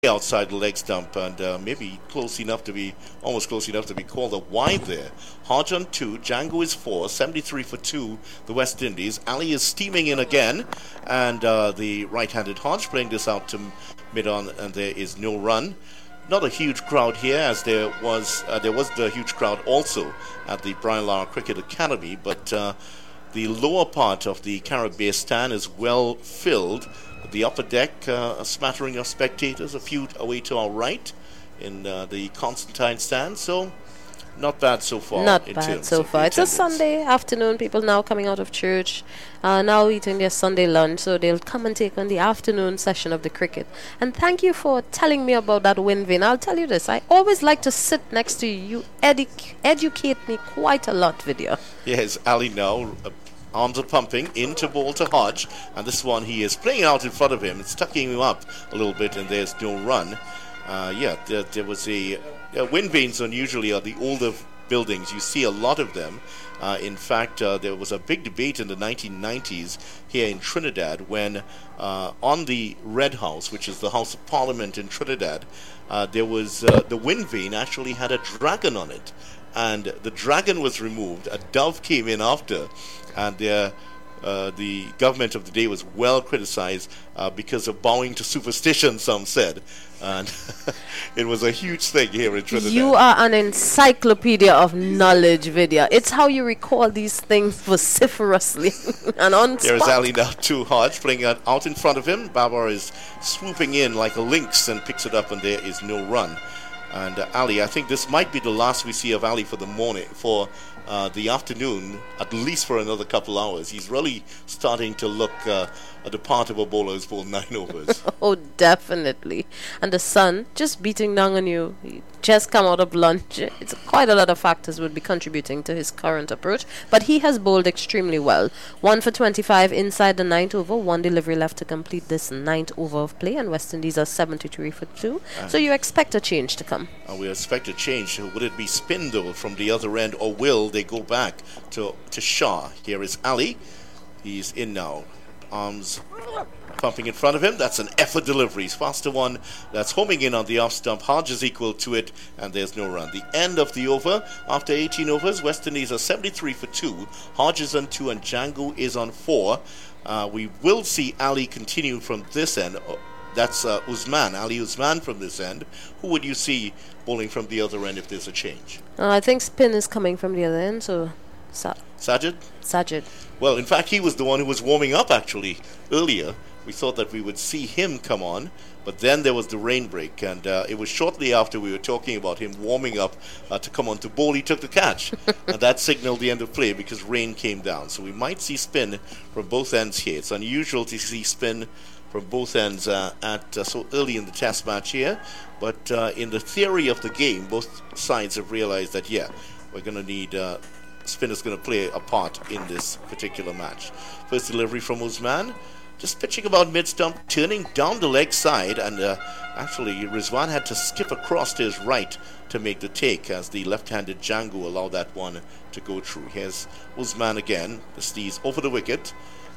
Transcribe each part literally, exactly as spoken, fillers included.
outside the leg stump and uh, maybe close enough to be, almost close enough to be called a wide there. Hodge on two, Django is four, seventy-three for two, the West Indies. Ali is steaming in again, and uh, the right-handed Hodge playing this out to mid-on, and there is no run. Not a huge crowd here, as there was uh, there was the huge crowd also at the Brian Lara Cricket Academy, but uh, the lower part of the Carib stand is well filled. The upper deck, uh, a smattering of spectators, a few away to our right in uh, the Constantine stand. So, not bad so far. Not in bad terms so of far. It's a Sunday afternoon. People now coming out of church, uh, now eating their Sunday lunch. So they'll come and take on the afternoon session of the cricket. And thank you for telling me about that wind vane. I'll tell you this. I always like to sit next to you. You edu- educate me quite a lot, Vidya. Yes, Ali now. Uh, Arms are pumping into ball to Hodge, and this one he is playing out in front of him. It's tucking him up a little bit, and there's no run. Uh, yeah, there, there was a uh, wind vanes. Unusually are the older buildings. You see a lot of them. Uh, in fact, uh, there was a big debate in the nineteen nineties here in Trinidad when uh, on the Red House, which is the House of Parliament in Trinidad, uh, there was uh, the wind vane actually had a dragon on it. And the dragon was removed. A dove came in after, and the, uh, the government of the day was well criticized uh, because of bowing to superstition, some said. And it was a huge thing here in Trinidad. You are an encyclopedia of knowledge, Vidya. It's how you recall these things vociferously and on There is spot. Ali now to Hodge, playing out, out in front of him. Babar is swooping in like a lynx and picks it up, and there is no run. And uh, Ali, I think this might be the last we see of Ali for the morning, for uh, the afternoon, at least for another couple hours. He's really starting to look uh, at the part of a bowler who's bowled nine overs. Oh, definitely. And the sun just beating down on you. You just come out of lunch. It's quite a lot of factors would be contributing to his current approach. But he has bowled extremely well. One for twenty-five inside the ninth over. One delivery left to complete this ninth over of play. And West Indies are seventy-three for two. And so you expect a change to come. Uh, we expect a change. Would it be spin, though, from the other end? Or will they go back to, to Shah? Here is Ali. He's in now. Arms pumping in front of him. That's an effort delivery. He's faster one. That's homing in on the off stump. Hodge is equal to it, and there's no run. The end of the over. After eighteen overs, West Indies are seventy-three for two. Hodge is on two, and Django is on four. Uh, we will see Ali continue from this end. That's uh, Usman, Ali Usman from this end. Who would you see bowling from the other end if there's a change? Uh, I think spin is coming from the other end, so Sa- Sajid? Sajid. Well, in fact, he was the one who was warming up, actually, earlier. We thought that we would see him come on, but then there was the rain break, and uh, it was shortly after we were talking about him warming up uh, to come on to bowl, he took the catch. And that signaled the end of play because rain came down. So we might see spin from both ends here. It's unusual to see spin from both ends uh, at uh, so early in the test match here, but uh, in the theory of the game, both sides have realized that, yeah, we're going to need... Uh, spin is going to play a part in this particular match. First delivery from Usman, just pitching about mid-stump, turning down the leg side, and uh, actually Rizwan had to skip across to his right to make the take as the left-handed Django allowed that one to go through. Here's Usman again. The Stees over the wicket,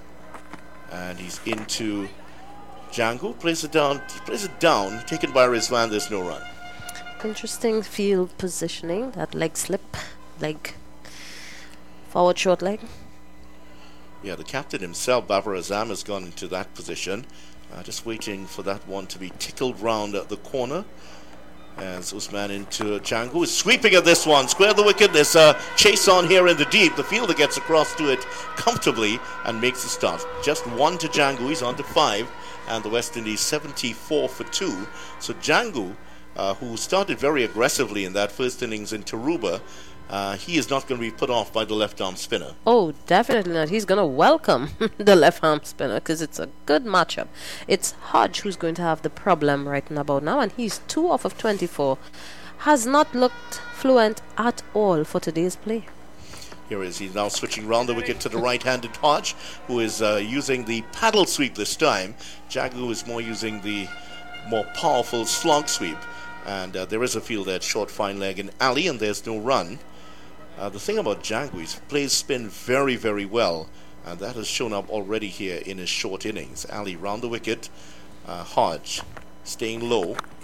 and he's into Django, plays it down, plays it down, taken by Rizwan, there's no run. Interesting field positioning, that leg slip, leg forward short leg. Yeah, the captain himself, Babar Azam, has gone into that position. Uh, just waiting for that one to be tickled round at the corner. As Usman into Django is sweeping at this one. Square the wicket. There's a chase on here in the deep. The fielder gets across to it comfortably and makes the start. Just one to Django. He's on to five. And the West Indies seventy-four for two. So Django, uh, who started very aggressively in that first innings in Taruba, Uh, he is not going to be put off by the left-arm spinner. Oh, definitely not. He's going to welcome the left-arm spinner because it's a good matchup. It's Hodge who's going to have the problem right about now, and he's two off of twenty-four. Has not looked fluent at all for today's play. Here is he's now switching round the wicket to the right-handed Hodge, who is uh, using the paddle sweep this time. Django is more using the more powerful slog sweep. And uh, there is a field at short fine leg in Ali, and there's no run. Uh, the thing about Django is he plays spin very, very well, and that has shown up already here in his short innings. Ali round the wicket, uh, Hodge staying low.